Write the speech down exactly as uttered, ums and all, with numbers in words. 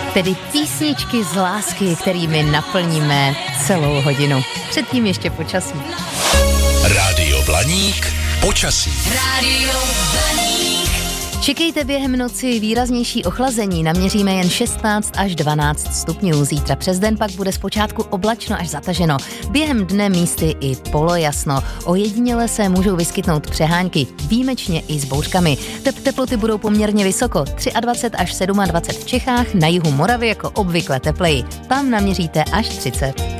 Tedy písničky z lásky, kterými naplníme celou hodinu. Předtím ještě počasí. Rádio Blaník, počasí. Rádio Blaník. Čekejte během noci výraznější ochlazení, naměříme jen šestnáct až dvanáct stupňů. Zítra přes den pak bude zpočátku oblačno až zataženo. Během dne místy i polojasno. Ojediněle se můžou vyskytnout přehánky, výjimečně i s bouřkami. Tep- teploty budou poměrně vysoko, dvacet tři až dvacet sedm v Čechách, na jihu Moravy jako obvykle tepleji. Tam naměříte až třicet.